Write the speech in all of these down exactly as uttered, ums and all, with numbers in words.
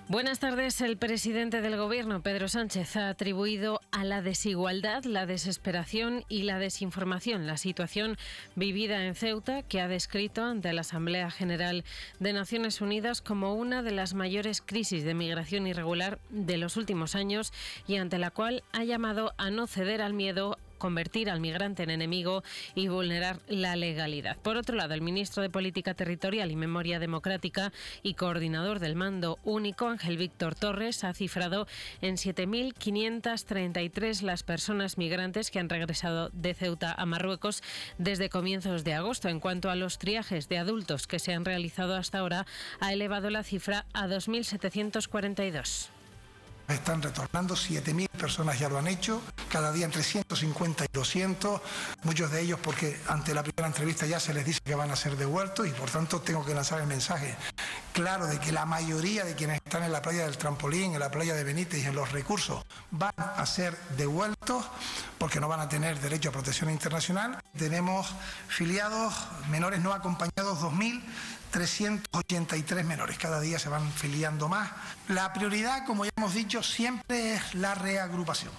Buenas tardes. El presidente del Gobierno, Pedro Sánchez, ha atribuido a la desigualdad, la desesperación y la desinformación la situación vivida en Ceuta, que ha descrito ante la Asamblea General de Naciones Unidas como una de las mayores crisis de migración irregular de los últimos años y ante la cual ha llamado a no ceder al miedo, convertir al migrante en enemigo y vulnerar la legalidad. Por otro lado, el ministro de Política Territorial y Memoria Democrática y coordinador del Mando Único, Ángel Víctor Torres, ha cifrado en siete mil quinientas treinta y tres las personas migrantes que han regresado de Ceuta a Marruecos desde comienzos de agosto. En cuanto a los triajes de adultos que se han realizado hasta ahora, ha elevado la cifra a dos mil setecientos cuarenta y dos. Están retornando, siete mil personas ya lo han hecho, cada día entre ciento cincuenta y doscientos, muchos de ellos porque ante la primera entrevista ya se les dice que van a ser devueltos y por tanto tengo que lanzar el mensaje claro de que la mayoría de quienes están en la playa del Trampolín, en la playa de Benítez y en los recursos van a ser devueltos porque no van a tener derecho a protección internacional. Tenemos filiados menores no acompañados dos mil trescientos ochenta y tres menores, cada día se van filiando más. La prioridad, como ya hemos dicho, siempre es la reagrupación.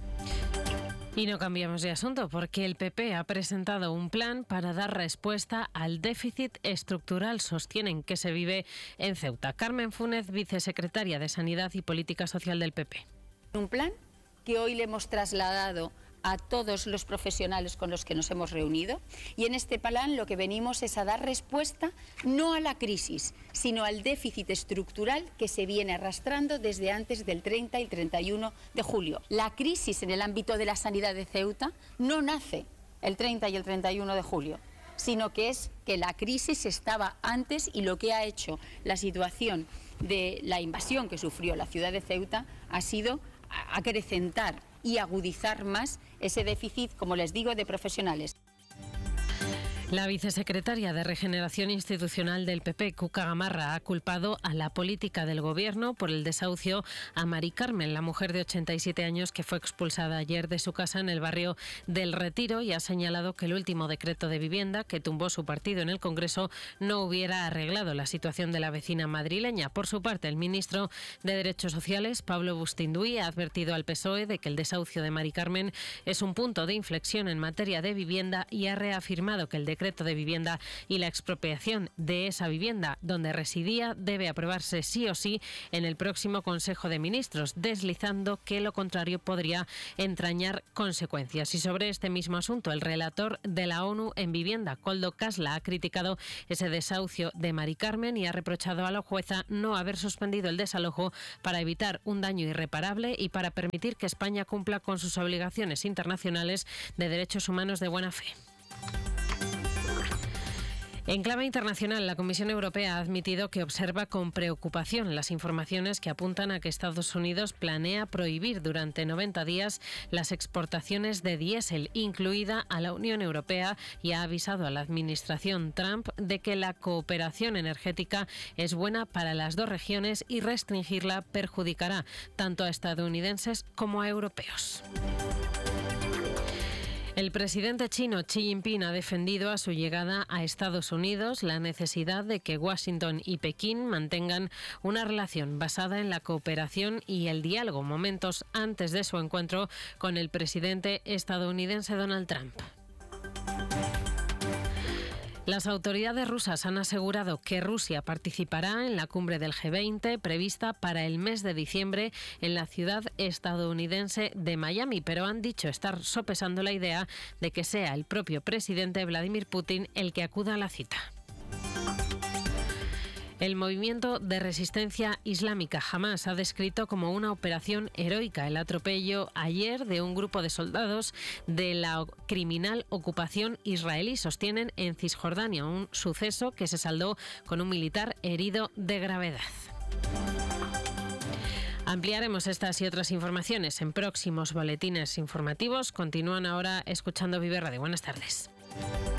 Y no cambiamos de asunto porque el P P ha presentado un plan para dar respuesta al déficit estructural, sostienen, que se vive en Ceuta. Carmen Fúnez, vicesecretaria de Sanidad y Política Social del P P. Un plan que hoy le hemos trasladado a todos los profesionales con los que nos hemos reunido, y en este plan lo que venimos es a dar respuesta no a la crisis, sino al déficit estructural que se viene arrastrando desde antes del treinta y el treinta y uno de julio. La crisis en el ámbito de la sanidad de Ceuta no nace el treinta y el treinta y uno de julio, sino que es que la crisis estaba antes, y lo que ha hecho la situación de la invasión que sufrió la ciudad de Ceuta ha sido acrecentar y agudizar más ese déficit, como les digo, de profesionales. La vicesecretaria de Regeneración Institucional del P P, Cuca Gamarra, ha culpado a la política del Gobierno por el desahucio a Mari Carmen, la mujer de ochenta y siete años que fue expulsada ayer de su casa en el barrio del Retiro, y ha señalado que el último decreto de vivienda que tumbó su partido en el Congreso no hubiera arreglado la situación de la vecina madrileña. Por su parte, el ministro de Derechos Sociales, Pablo Bustinduy, ha advertido al P S O E de que el desahucio de Mari Carmen es un punto de inflexión en materia de vivienda y ha reafirmado que el decreto decreto de vivienda y la expropiación de esa vivienda donde residía debe aprobarse sí o sí en el próximo Consejo de Ministros, deslizando que lo contrario podría entrañar consecuencias. Y sobre este mismo asunto, el relator de la ONU en vivienda, Koldo Kasla, ha criticado ese desahucio de Mari Carmen y ha reprochado a la jueza no haber suspendido el desalojo para evitar un daño irreparable y para permitir que España cumpla con sus obligaciones internacionales de derechos humanos de buena fe. En clave internacional, la Comisión Europea ha admitido que observa con preocupación las informaciones que apuntan a que Estados Unidos planea prohibir durante noventa días las exportaciones de diésel, incluida a la Unión Europea, y ha avisado a la administración Trump de que la cooperación energética es buena para las dos regiones y restringirla perjudicará tanto a estadounidenses como a europeos. El presidente chino Xi Jinping ha defendido a su llegada a Estados Unidos la necesidad de que Washington y Pekín mantengan una relación basada en la cooperación y el diálogo, momentos antes de su encuentro con el presidente estadounidense Donald Trump. Las autoridades rusas han asegurado que Rusia participará en la cumbre del G veinte prevista para el mes de diciembre en la ciudad estadounidense de Miami, pero han dicho estar sopesando la idea de que sea el propio presidente Vladimir Putin el que acuda a la cita. El movimiento de resistencia islámica Hamás ha descrito como una operación heroica el atropello ayer de un grupo de soldados de la criminal ocupación israelí, sostienen, en Cisjordania, un suceso que se saldó con un militar herido de gravedad. Ampliaremos estas y otras informaciones en próximos boletines informativos. Continúan ahora escuchando Vive Radio. Buenas tardes.